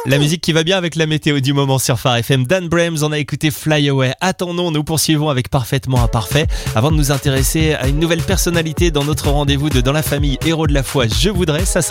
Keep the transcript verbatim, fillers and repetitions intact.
La musique qui va bien avec la météo du moment sur Phare F M. Dan Brems, on a écouté Fly Away. Attendons, nous poursuivons avec Parfaitement Imparfait avant de nous intéresser à une nouvelle personnalité dans notre rendez-vous de Dans la famille Héros de la foi. Je voudrais, ça sera